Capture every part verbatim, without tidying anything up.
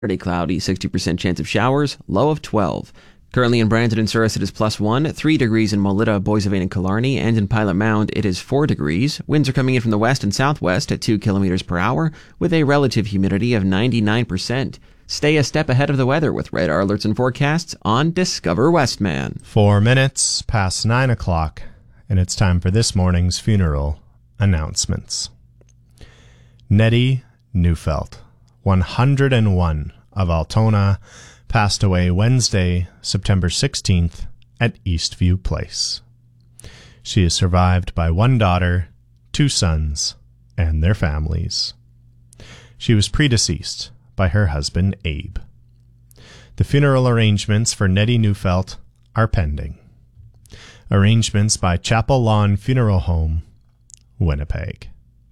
Pretty cloudy, sixty percent chance of showers, low of twelve. Currently in Brandon and Souris, it is plus one, three degrees in Molita, Boissevain, and Killarney, and in Pilot Mound, it is four degrees. Winds are coming in from the west and southwest at two kilometers per hour, with a relative humidity of ninety-nine percent. Stay a step ahead of the weather with radar alerts and forecasts on Discover Westman. Four minutes past nine o'clock, and it's time for this morning's funeral announcements. Nettie Neufeld, one hundred and one, of Altona, passed away Wednesday, September sixteenth, at Eastview Place. She is survived by one daughter, two sons, and their families. She was predeceased by her husband, Abe. The funeral arrangements for Nettie Neufeld are pending. Arrangements by Chapel Lawn Funeral Home, Winnipeg.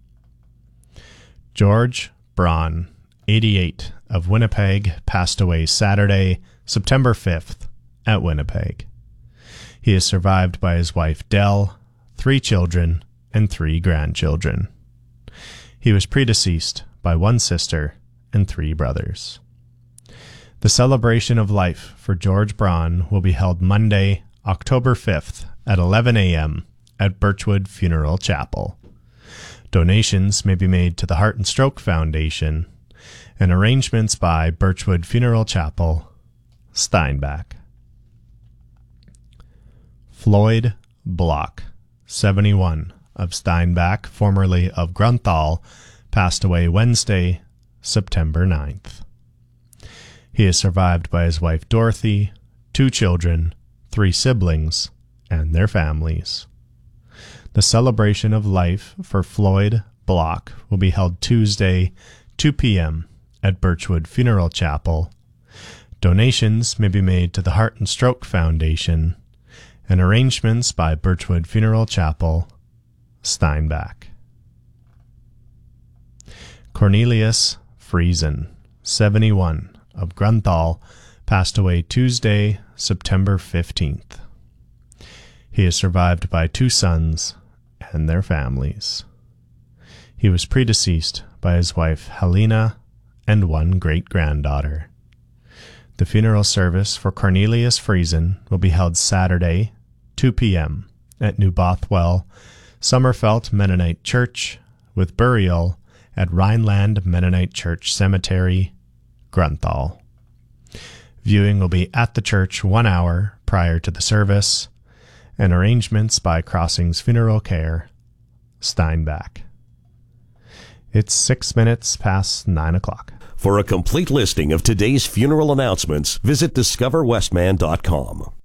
George Braun, eighty-eight, of Winnipeg, passed away Saturday, September fifth, at Winnipeg. He is survived by his wife Dell, three children, and three grandchildren. He was predeceased by one sister and three brothers. The celebration of life for George Braun will be held Monday, October fifth, at eleven a.m. at Birchwood Funeral Chapel. Donations may be made to the Heart and Stroke Foundation, and arrangements by Birchwood Funeral Chapel, Steinbach. Floyd Block, seventy-one, of Steinbach, formerly of Grunthal, passed away Wednesday, September ninth. He is survived by his wife Dorothy, two children, three siblings, and their families. The celebration of life for Floyd Block will be held Tuesday, two p.m. at Birchwood Funeral Chapel. Donations may be made to the Heart and Stroke Foundation, and arrangements by Birchwood Funeral Chapel, Steinbach. Cornelius Friesen, seventy-one, of Grunthal, passed away Tuesday, September fifteenth. He is survived by two sons and their families. He was predeceased by his wife Helena and one great-granddaughter. The funeral service for Cornelius Friesen will be held Saturday, two p.m. at New Bothwell, Summerfelt Mennonite Church, with burial at Rhineland Mennonite Church Cemetery, Grunthal. Viewing will be at the church one hour prior to the service, and arrangements by Crossings Funeral Care, Steinbach. It's six minutes past nine o'clock. For a complete listing of today's funeral announcements, visit discover westman dot com.